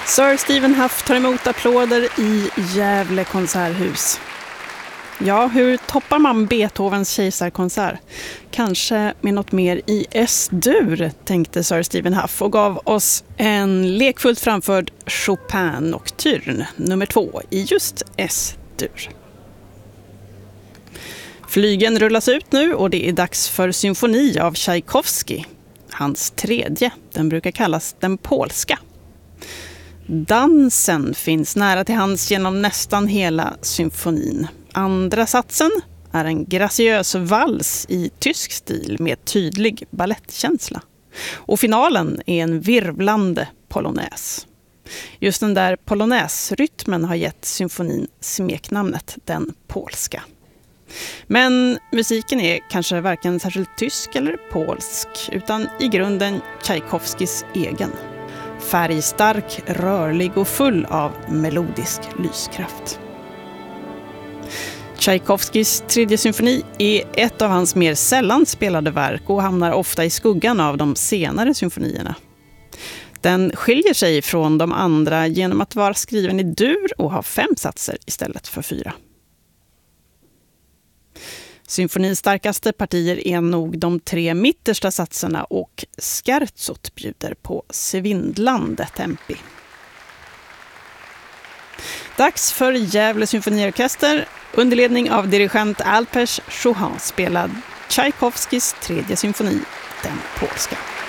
Sir Stephen Huff tar emot applåder i Gävle konserthus. Ja, hur toppar man Beethovens kejsarkonsert? Kanske med något mer i S-dur, tänkte Sir Stephen Huff och gav oss en lekfullt framförd Chopin-nocturne nummer 2 i just S-dur. Flygen rullas ut nu och det är dags för symfoni av Tchaikovsky. Hans tredje, den brukar kallas den polska. Dansen finns nära till hands genom nästan hela symfonin. Andra satsen är en graciös vals i tysk stil med tydlig ballettkänsla. Och finalen är en virvlande polonäs. Just den där polonäsrytmen har gett symfonin smeknamnet den polska. Men musiken är kanske varken särskilt tysk eller polsk utan i grunden Tchaikovskys egen. Färgstark, rörlig och full av melodisk lyskraft. Tchaikovskys tredje symfoni är ett av hans mer sällan spelade verk och hamnar ofta i skuggan av de senare symfonierna. Den skiljer sig från de andra genom att vara skriven i dur och ha 5 satser istället för 4. Symfonins starkaste partier är nog de 3 mittersta satserna och scherzot bjuder på svindlande tempi. Dags för Gävle symfoniorkester. Under ledning av dirigent Alpers Chouhan spelad Tchaikovskys tredje symfoni, den polska.